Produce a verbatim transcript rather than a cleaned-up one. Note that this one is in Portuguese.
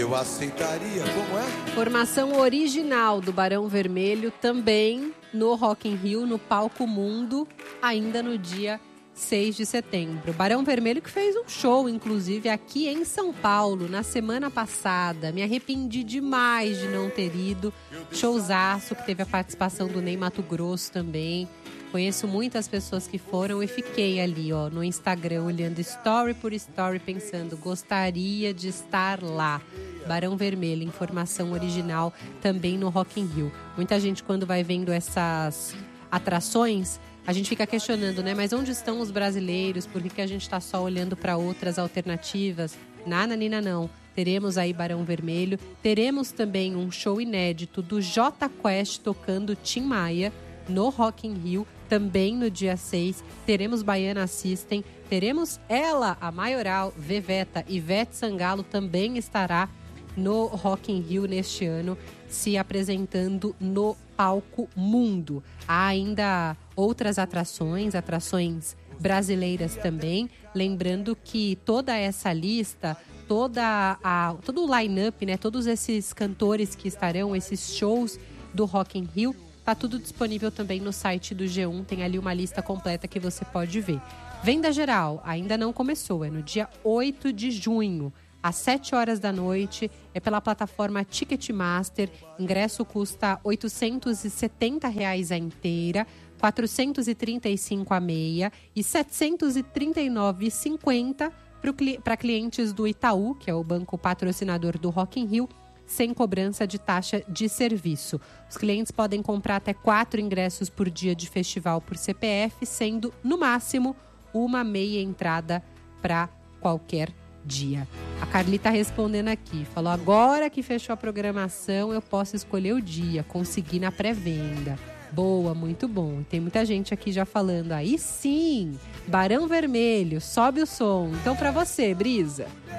Eu aceitaria, como é? Formação original do Barão Vermelho também no Rock in Rio, no Palco Mundo, ainda no dia seis de setembro. Barão Vermelho que fez um show, inclusive, aqui em São Paulo, na semana passada. Me arrependi demais de não ter ido. Showzaço, que teve a participação do Ney Matogrosso também. Conheço muitas pessoas que foram e fiquei ali, ó, no Instagram, olhando story por story, pensando, gostaria de estar lá. Barão Vermelho, informação original também no Rock in Rio. Muita gente, quando vai vendo essas atrações, a gente fica questionando, né? Mas onde estão os brasileiros? Por que, que a gente está só olhando para outras alternativas? Nada, Nina, não. Teremos aí Barão Vermelho. Teremos também um show inédito do Jota Quest tocando Tim Maia no Rock in Rio, também no dia seis. Teremos Baiana System. Teremos ela, a maioral, Veveta, Ivete Sangalo também estará no Rock in Rio neste ano, se apresentando no Palco Mundo. Há ainda outras atrações, atrações brasileiras também. Lembrando que toda essa lista, toda a, todo o line-up, né, todos esses cantores que estarão, esses shows do Rock in Rio, tá tudo disponível também no site do G um. Tem ali uma lista completa que você pode ver. Venda geral ainda não começou, é no dia oito de junho. Às sete horas da noite, é pela plataforma Ticketmaster. Ingresso custa oitocentos e setenta reais a inteira, quatrocentos e trinta e cinco reais a meia e setecentos e trinta e nove reais e cinquenta centavos para clientes do Itaú, que é o banco patrocinador do Rock in Rio, sem cobrança de taxa de serviço. Os clientes podem comprar até quatro ingressos por dia de festival por C P F, sendo, no máximo, uma meia entrada para qualquer dia. A Carly tá respondendo aqui, falou, agora que fechou a programação eu posso escolher o dia, consegui na pré-venda. Boa, muito bom. Tem muita gente aqui já falando, aí sim, Barão Vermelho, sobe o som. Então pra você, Brisa.